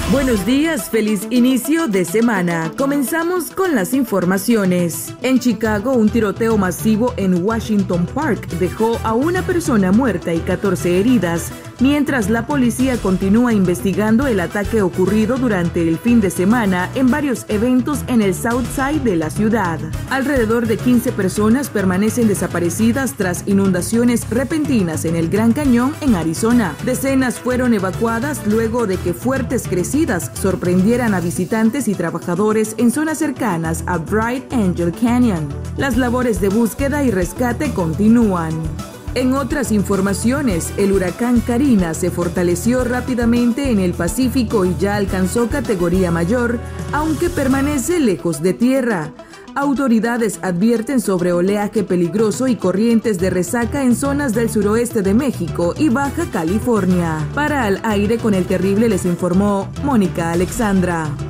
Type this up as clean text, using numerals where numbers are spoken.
Buenos días, feliz inicio de semana. Comenzamos con las informaciones. En Chicago, un tiroteo masivo en Washington Park dejó a una persona muerta y 14 heridas, mientras la policía continúa investigando el ataque ocurrido durante el fin de semana en varios eventos en el South Side de la ciudad. Alrededor de 15 personas permanecen desaparecidas tras inundaciones repentinas en el Gran Cañón en Arizona. Decenas fueron evacuadas luego de que fuertes crecidas sorprendieran a visitantes y trabajadores en zonas cercanas a Bright Angel Canyon. Las labores de búsqueda y rescate continúan. En otras informaciones, el huracán Karina se fortaleció rápidamente en el Pacífico y ya alcanzó categoría mayor, aunque permanece lejos de tierra. Autoridades advierten sobre oleaje peligroso y corrientes de resaca en zonas del suroeste de México y Baja California. Para Al Aire con el Terrible les informó Mónica Alexandra.